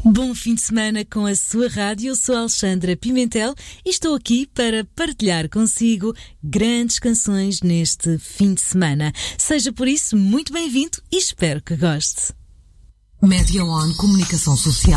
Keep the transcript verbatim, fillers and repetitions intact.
Bom fim de semana com a sua rádio. Eu sou Alexandra Pimentel e estou aqui para partilhar consigo grandes canções neste fim de semana. Seja por isso muito bem-vindo e espero que goste. Media One Comunicação Social.